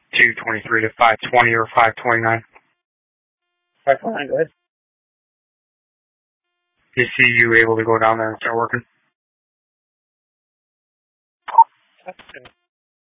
223 to 520 or 529. 529, go ahead. Is CU able to go down there and start working?